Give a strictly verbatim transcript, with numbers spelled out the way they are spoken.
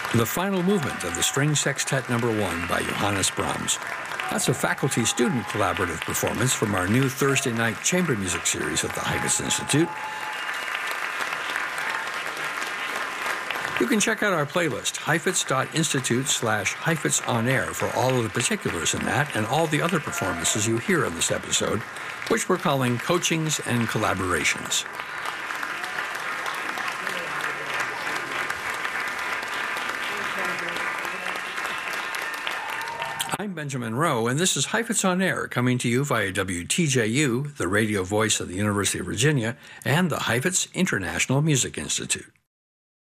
The final movement of the String Sextet Number One by Johannes Brahms. That's a faculty-student collaborative performance from our new Thursday night chamber music series at the Heifetz Institute. You can check out our playlist, heifetz.institute slash Heifetz on air, for all of the particulars in that and all the other performances you hear in this episode, which we're calling Coachings and Collaborations. I'm Benjamin Rowe, and this is Heifetz on Air, coming to you via W T J U, the radio voice of the University of Virginia, and the Heifetz International Music Institute.